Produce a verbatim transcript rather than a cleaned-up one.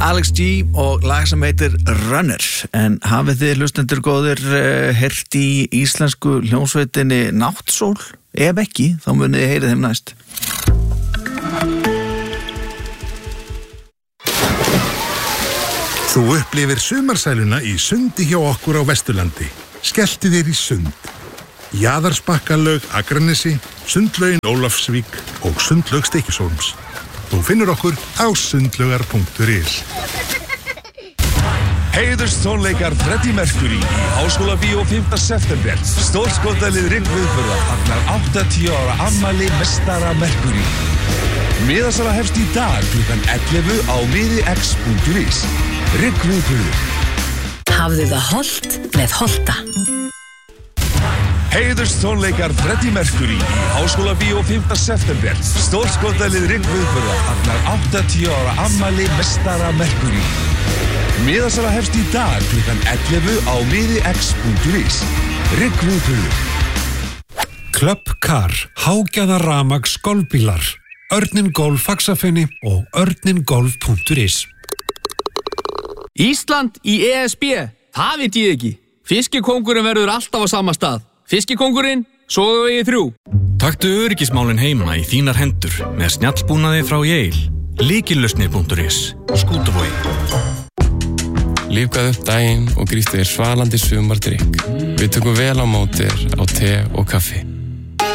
Alex G og lag sem heitir Runner. En hafið þið hlustendur góðir uh, heyrt í íslensku hljómsveitinni Náttsól? Ef ekki, þá munið þið heyrið þeim næst. Þú upplifir sumarsæluna í sundi hjá okkur á Vesturlandi. Skelltu þér í sund. Jaðarsbakkalög Akranesi, sundlaugin Ólafsvík og sundlaug Stykkishólms. Þú finnur okkur á sundlaugar punktur is. Heiðurstónleikar Freddie Mercury í Háskólabíó fimmta september. Stórskotalið Rigg viðburða fagnar áttatíu ára afmæli meistara Mercury. Miðasala hefst í dag klukkan ellefu á miðix punktur is. Rigg viðburður. Hafðu það hollt með Holta. Heiðurstónleikar Freddie Mercury í Háskólabíó fimmta september. Stórskotalið Rigg viðburða fagnar áttatíu ára afmæli meistara Mercury. Miðasala hefst í dag klukkan ellefu á miðix punktur is. Rigg viðburður. Club Car, hágjaða rafmagns golfbílar. Örnin Golf Faxafeni og örnin golf punktur is. Ísland í E S B, það veit ég ekki. Fiskikóngurinn verður alltaf á sama stað. Fiskikóngurinn, Sogavegi þrjú. Taktu öryggismálin heima í þínar hendur með snjallbúnaði frá Yale. Lykillusnir punktur is, Skútuvogi. Lífgað upp daginn og gríftu þér svalandi sumardrykk. Við tökum vel á móti þér á te og kaffi.